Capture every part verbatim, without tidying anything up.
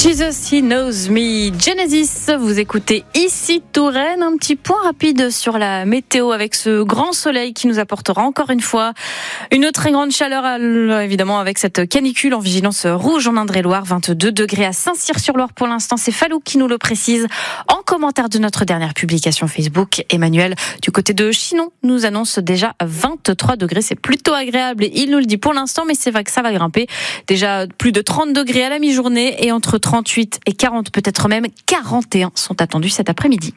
Jesus, He Knows Me. Genesis, vous écoutez ici Touraine. Un petit point rapide sur la météo avec ce grand soleil qui nous apportera encore une fois une très grande chaleur, évidemment avec cette canicule en vigilance rouge en Indre-et-Loire. vingt-deux degrés à Saint-Cyr-sur-Loire pour l'instant. C'est Falou qui nous le précise en commentaire de notre dernière publication Facebook. Emmanuel, du côté de Chinon, nous annonce déjà vingt-trois degrés. C'est plutôt agréable et il nous le dit pour l'instant, mais c'est vrai que ça va grimper. Déjà plus de trente degrés à la mi-journée et entre trente-huit et quarante, peut-être même quarante et un sont attendus cet après-midi.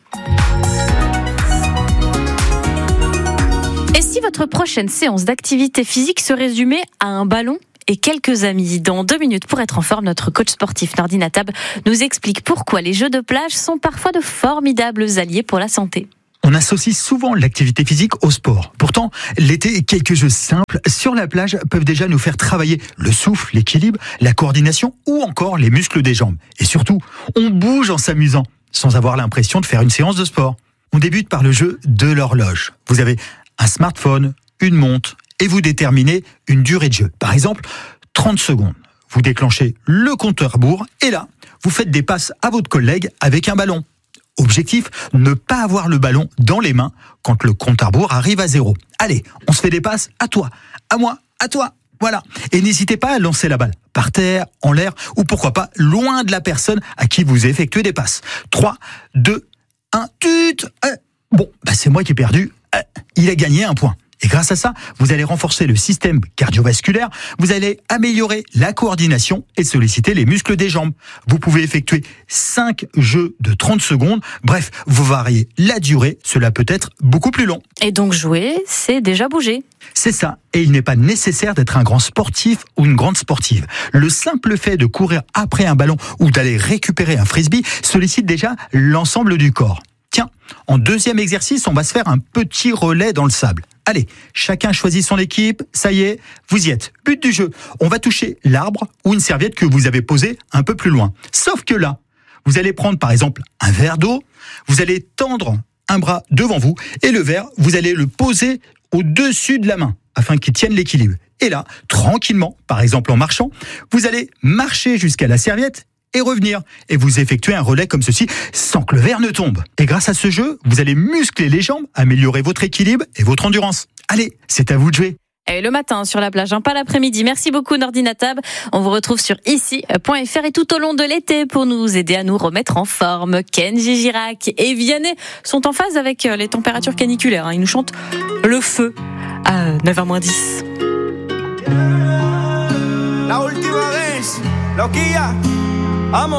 Et si votre prochaine séance d'activité physique se résumait à un ballon et quelques amis? Dans deux minutes, pour être en forme, notre coach sportif Nordine Atab nous explique pourquoi les jeux de plage sont parfois de formidables alliés pour la santé. On associe souvent l'activité physique au sport. Pourtant, l'été, quelques jeux simples sur la plage peuvent déjà nous faire travailler le souffle, l'équilibre, la coordination ou encore les muscles des jambes. Et surtout, on bouge en s'amusant, sans avoir l'impression de faire une séance de sport. On débute par le jeu de l'horloge. Vous avez un smartphone, une montre, et vous déterminez une durée de jeu. Par exemple, trente secondes. Vous déclenchez le compteur à rebours et là, vous faites des passes à votre collègue avec un ballon. Objectif, ne pas avoir le ballon dans les mains quand le compte à rebours arrive à zéro. Allez, on se fait des passes à toi, à moi, à toi. Voilà. Et n'hésitez pas à lancer la balle par terre, en l'air ou pourquoi pas loin de la personne à qui vous effectuez des passes. trois, deux, un, tut. Bon, bah c'est moi qui ai perdu. Il a gagné un point. Et grâce à ça, vous allez renforcer le système cardiovasculaire, vous allez améliorer la coordination et solliciter les muscles des jambes. Vous pouvez effectuer cinq jeux de trente secondes. Bref, vous variez la durée, cela peut être beaucoup plus long. Et donc jouer, c'est déjà bouger. C'est ça, et il n'est pas nécessaire d'être un grand sportif ou une grande sportive. Le simple fait de courir après un ballon ou d'aller récupérer un frisbee sollicite déjà l'ensemble du corps. Tiens, en deuxième exercice, on va se faire un petit relais dans le sable. Allez, chacun choisit son équipe, ça y est, vous y êtes. But du jeu, on va toucher l'arbre ou une serviette que vous avez posée un peu plus loin. Sauf que là, vous allez prendre par exemple un verre d'eau, vous allez tendre un bras devant vous et le verre, vous allez le poser au-dessus de la main afin qu'il tienne l'équilibre. Et là, tranquillement, par exemple en marchant, vous allez marcher jusqu'à la serviette et revenir. Et vous effectuez un relais comme ceci sans que le verre ne tombe. Et grâce à ce jeu, vous allez muscler les jambes, améliorer votre équilibre et votre endurance. Allez, c'est à vous de jouer. Et le matin sur la plage, hein, pas l'après-midi. Merci beaucoup Nordine Atab. On vous retrouve sur ici point f r et tout au long de l'été pour nous aider à nous remettre en forme. Kenji Girac et Vianney sont en phase avec les températures caniculaires. Ils nous chantent le feu à neuf heures moins dix. La ultima vez, loquilla. Amo.